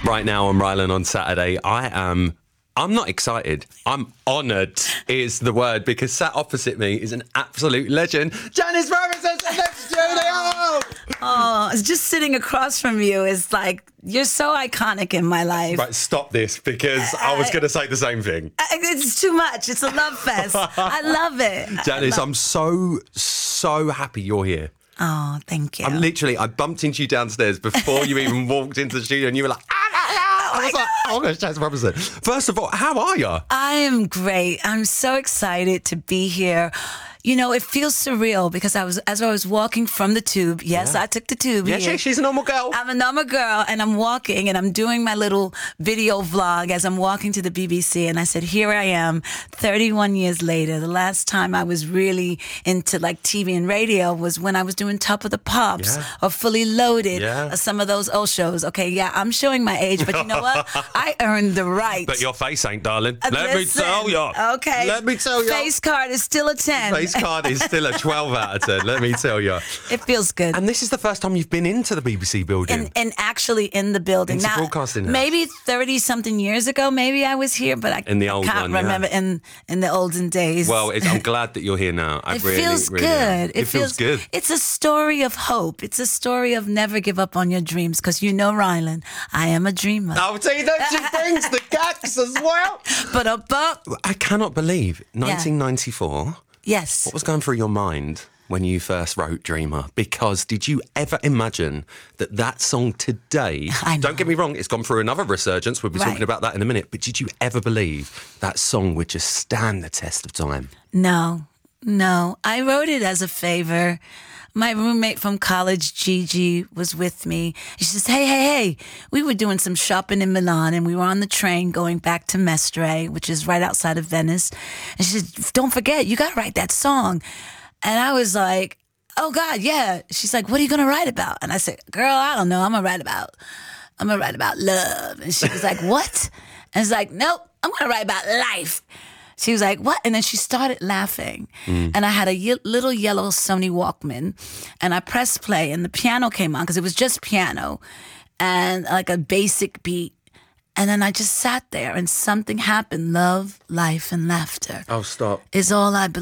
right now on Rylan on Saturday. I'm not excited. I'm honoured is the word, because sat opposite me is an absolute legend. Janice Robinson next studio. Oh, just sitting across from you is like, you're so iconic in my life. Right, stop this, because I was going to say the same thing. It's too much. It's a love fest. I love it. Janice, I'm so happy you're here. Oh, thank you. I bumped into you downstairs before you even walked into the studio, and you were like, I was like, oh, gosh, Janice Robinson. First of all, how are you? I am great. I'm so excited to be here. You know, it feels surreal because as I was walking from the tube. Yes, I took the tube. Yeah, here. she's a normal girl. I'm a normal girl, and I'm walking, and I'm doing my little video vlog as I'm walking to the BBC. And I said, here I am, 31 years later. The last time I was really into like TV and radio was when I was doing Top of the Pops or Fully Loaded or some of those old shows. Okay, yeah, I'm showing my age, but you know what? I earned the right. But your face ain't, darling. Let me tell you. Okay. Let me tell you. Face card is still a 10. Face card is still a 12 out of 10, let me tell you. It feels good. And this is the first time you've been into the BBC building. And actually in the building. Into broadcasting house. Maybe 30-something years ago, maybe I was here, but I in the old can't one, remember in the olden days. Well, I'm glad that you're here now. It feels good. It feels good. It's a story of hope. It's a story of never give up on your dreams, because you know, Rylan, I am a dreamer. I'll tell you that she brings the gags as well. But I cannot believe 1994. Yes. What was going through your mind when you first wrote Dreamer? Because did you ever imagine that song today, don't get me wrong, it's gone through another resurgence, we'll be talking about that in a minute, but did you ever believe that song would just stand the test of time? No. I wrote it as a favor. My roommate from college, Gigi, was with me. She says, hey, we were doing some shopping in Milan, and we were on the train going back to Mestre, which is right outside of Venice. And she said, don't forget, you got to write that song. And I was like, oh, God, yeah. She's like, what are you going to write about? And I said, girl, I don't know. I'm going to write about love. And she was like, what? And it's like, nope, I'm going to write about life. She was like, what? And then she started laughing. And I had a little yellow Sony Walkman, and I pressed play, and the piano came on, because it was just piano and like a basic beat. And then I just sat there, and something happened. Love, life, and laughter. Oh, stop. Is all I believe.